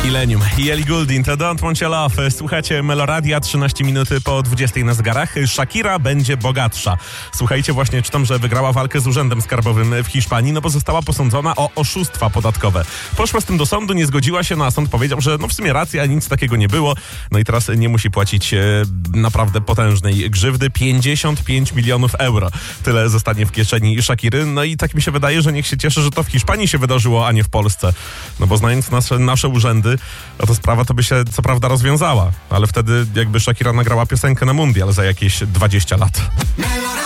Illenium i Ellie Goulding to Don't Want Your Love. Słuchajcie Meloradia, 13 minuty po 20 na zegarach. Shakira będzie bogatsza. Słuchajcie, właśnie czytam, że wygrała walkę z Urzędem Skarbowym w Hiszpanii, no bo została posądzona o oszustwa podatkowe. Poszła z tym do sądu, nie zgodziła się, no a sąd powiedział, że no w sumie racja, nic takiego nie było. No i teraz nie musi płacić naprawdę potężnej grzywdy. 55 milionów euro. Tyle zostanie w kieszeni Shakiry. No i tak mi się wydaje, że niech się cieszy, że to w Hiszpanii się wydarzyło, a nie w Polsce. No bo znając nasze urzędy, no to sprawa to by się co prawda rozwiązała. Ale wtedy jakby Shakira nagrała piosenkę na mundial za jakieś 20 lat.